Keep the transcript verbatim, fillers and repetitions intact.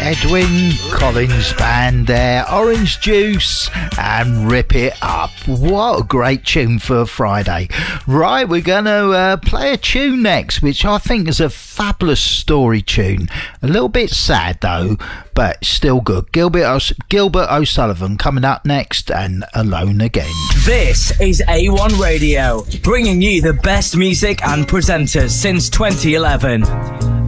Edwyn Collins Band there, Orange Juice and Rip It Up. What a great tune for Friday. Right, we're going to uh, play a tune next, which I think is a fabulous story tune. A little bit sad though, but still good. Gilbert, o- Gilbert O'Sullivan coming up next, and Alone Again. This is A one Radio, bringing you the best music and presenters since twenty eleven.